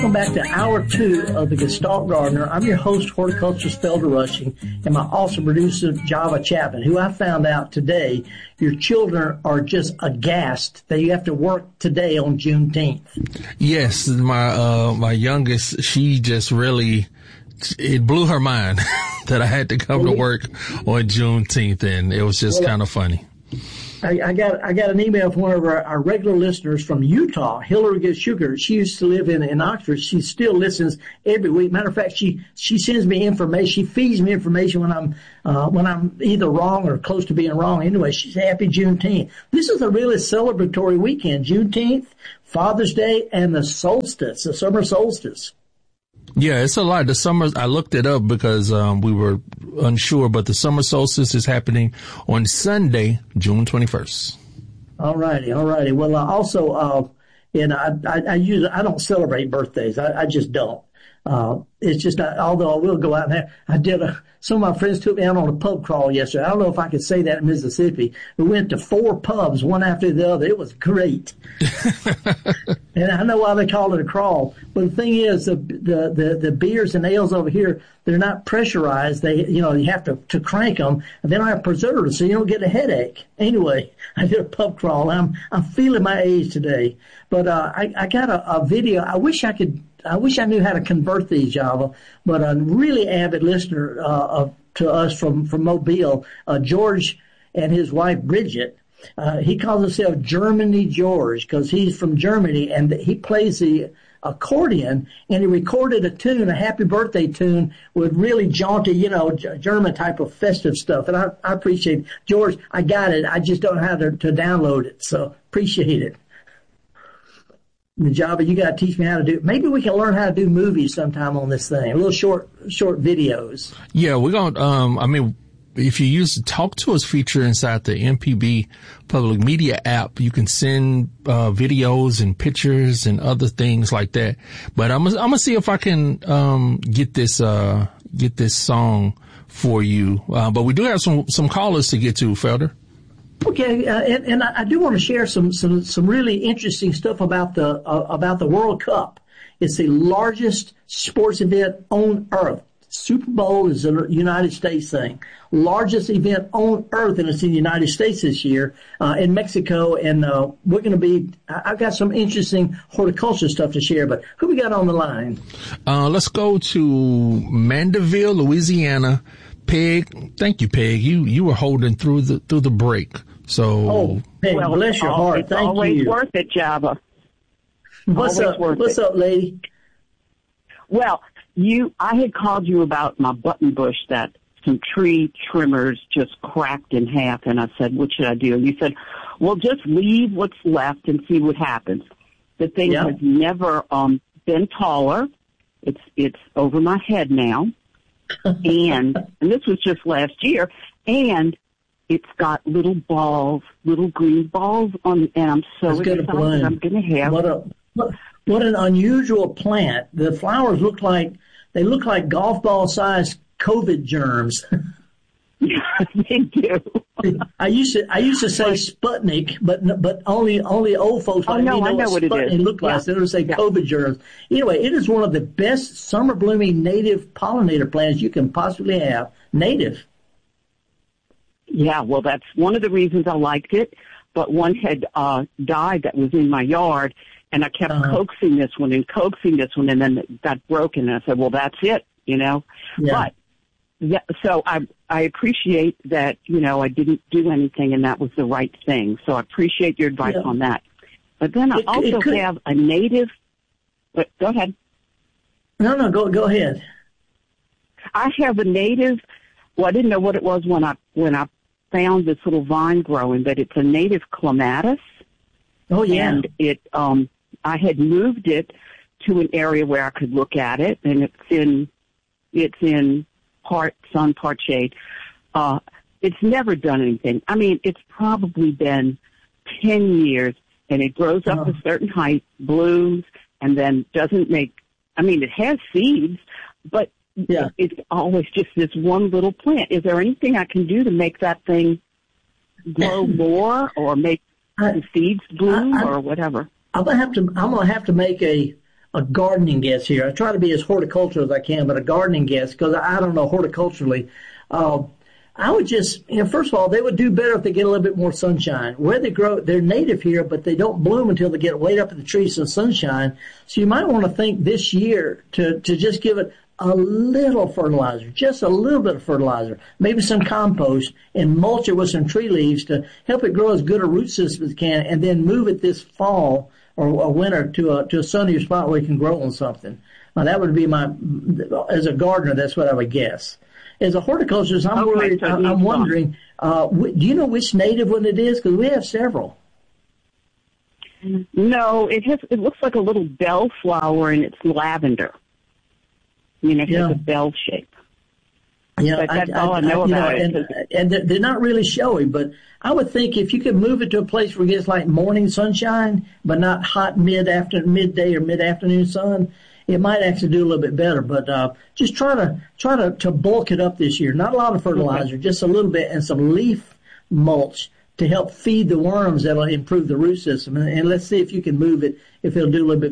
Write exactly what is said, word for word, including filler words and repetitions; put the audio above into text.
Welcome back to hour two of the Gestalt Gardener. I'm your host, horticulturist Felder Rushing, and my awesome producer, Java Chapman, who I found out today your children are just aghast that you have to work today on Juneteenth. Yes, my uh my youngest, she just really, it blew her mind that I had to come to work on Juneteenth, and it was just well, kind of funny. I, I got I got an email from one of our, our regular listeners from Utah, Hillary Good Sugar. She used to live in, in Oxford. She still listens every week. Matter of fact, she she sends me information. She feeds me information when I'm uh, when I'm either wrong or close to being wrong. Anyway, she's happy Juneteenth. This is a really celebratory weekend. Juneteenth, Father's Day, and the solstice, the summer solstice. Yeah, it's a lot. The summer, I looked it up because um, we were unsure, but the summer solstice is happening on Sunday, June twenty-first. All righty, all righty. Well, uh, also, uh, and I, I, I use, I don't celebrate birthdays. I, I just don't. Uh, it's just, not, although I will go out there. I did a, some of my friends took me out on a pub crawl yesterday. I don't know if I could say that in Mississippi. We went to four pubs, one after the other. It was great. And I know why they call it a crawl. But the thing is, the, the, the, the beers and ales over here, they're not pressurized. They, you know, you have to, to crank them. And they don't have preservatives, so you don't get a headache. Anyway, I did a pub crawl. I'm, I'm feeling my age today. But, uh, I, I got a, a video. I wish I could, I wish I knew how to convert these, Java, but a really avid listener, uh, of, to us from, from Mobile, uh, George and his wife, Bridget, uh, he calls himself Germany George because he's from Germany and he plays the accordion and he recorded a tune, a happy birthday tune with really jaunty, you know, German type of festive stuff. And I, I appreciate it. George, I got it. I just don't know how to, to download it. So appreciate it. Java, you got to teach me how to do it. Maybe we can learn how to do movies sometime on this thing. A little short, short videos. Yeah, we're going to, um, I mean, if you use the Talk to Us feature inside the M P B public media app, you can send, uh, videos and pictures and other things like that. But I'm gonna, I'm gonna see if I can, um, get this, uh, get this song for you. Uh, but we do have some, some callers to get to, Felder. Okay, uh, and, and I do want to share some, some, some really interesting stuff about the, uh, about the World Cup. It's the largest sports event on earth. Super Bowl is a United States thing. Largest event on earth, and it's in the United States this year, uh, in Mexico, and, uh, we're gonna be, I've got some interesting horticulture stuff to share, but who we got on the line? Uh, let's go to Mandeville, Louisiana. Peg, thank you, Peg. You, you were holding through the, through the break. So, oh, Peg, well, bless your heart. It's Thank always you. worth it, Java. What's always up? Worth What's it. up, lady? Well, you, I had called you about my button bush that some tree trimmers just cracked in half, and I said, what should I do? And you said, well, just leave what's left and see what happens. The thing yeah. has never um been taller. It's it's over my head now, and and this was just last year, and it's got little balls, little green balls on, and I'm so That's excited. I'm going to have. What a what, what an unusual plant. The flowers look like they look like golf ball sized COVID germs. They do. I used to I used to say Sputnik, but but only only old folks like oh, no, me know, I know what, what Sputnik it is. looked like. Yeah. So they would say yeah. COVID germs. Anyway, it is one of the best summer blooming native pollinator plants you can possibly have. Native. Yeah, well, that's one of the reasons I liked it. But one had uh died that was in my yard, and I kept uh-huh. coaxing this one and coaxing this one, and then it got broken. And I said, well, that's it, you know. Yeah. But yeah, so I I appreciate that, you know, I didn't do anything, and that was the right thing. So I appreciate your advice yeah. on that. But then I it, also it could, have a native. But go ahead. No, no, go go ahead. I have a native. Well, I didn't know what it was when I when I found this little vine growing, but it's a native clematis. Oh yeah. And it um I had moved it to an area where I could look at it, and it's in it's in part sun, part shade. Uh, it's never done anything. I mean, it's probably been ten years, and it grows up uh-huh. a certain height, blooms, and then doesn't make, I mean, it has seeds, but yeah. it's always just this one little plant. Is there anything I can do to make that thing grow more or make I, the seeds bloom I, I, or whatever? I'm gonna have to. I'm gonna have to make a a gardening guess here. I try to be as horticultural as I can, but a gardening guess because I don't know horticulturally. Uh, I would just, you know, first of all, they would do better if they get a little bit more sunshine. Where they grow, they're native here, but they don't bloom until they get way up in the trees in the sunshine. So you might want to think this year to, to just give it a little fertilizer, just a little bit of fertilizer, maybe some compost, and mulch it with some tree leaves to help it grow as good a root system as it can, and then move it this fall or, or winter to a, to a sunnier spot where it can grow on something. Now that would be my, as a gardener, that's what I would guess. As a horticulturist, I'm okay, worried. So I'm wondering. Uh, do you know which native one it is? Because we have several. No, it has. It looks like a little bell flower, and it's lavender. I mean, it yeah. has a bell shape. Yeah, but that's I, all I, I know I, about know, it. And, and they're not really showy, but I would think if you could move it to a place where it gets like morning sunshine, but not hot mid after midday or mid afternoon sun, it might actually do a little bit better. But uh, just try to try to, to bulk it up this year. Not a lot of fertilizer, okay. just a little bit, and some leaf mulch to help feed the worms that'll improve the root system. And, and let's see if you can move it, if it'll do a little bit